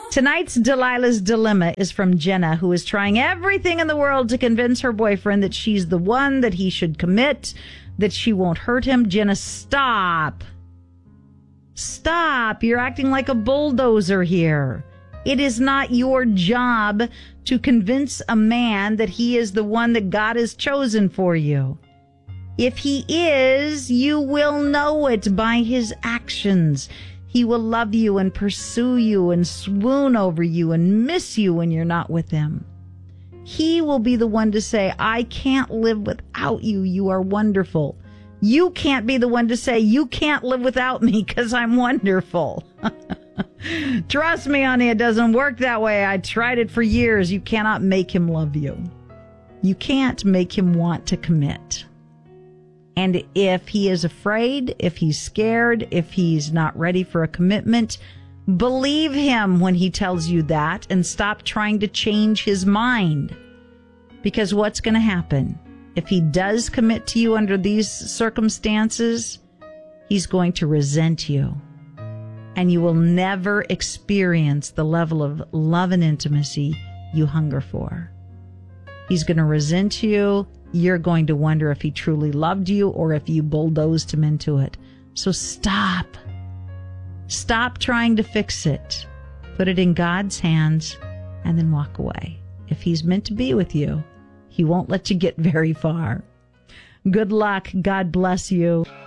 Tonight's Delilah's Dilemma is from Jenna, who is trying everything in the world to convince her boyfriend that she's the one, that he should commit, that she won't hurt him. Jenna, stop. Stop. You're acting like a bulldozer here. It is not your job to convince a man that he is the one that God has chosen for you. If he is, you will know it by his actions. He will love you and pursue you and swoon over you and miss you when you're not with him. He will be the one to say, I can't live without you. You are wonderful. You can't be the one to say, you can't live without me because I'm wonderful. Trust me, honey, it doesn't work that way. I tried it for years. You cannot make him love you. You can't make him want to commit. And if he is afraid, if he's scared, if he's not ready for a commitment, believe him when he tells you that and stop trying to change his mind. Because what's going to happen? If he does commit to you under these circumstances, he's going to resent you. And you will never experience the level of love and intimacy you hunger for. He's going to resent you. You're going to wonder if he truly loved you or if you bulldozed him into it. So stop. Stop trying to fix it. Put it in God's hands and then walk away. If he's meant to be with you, he won't let you get very far. Good luck. God bless you.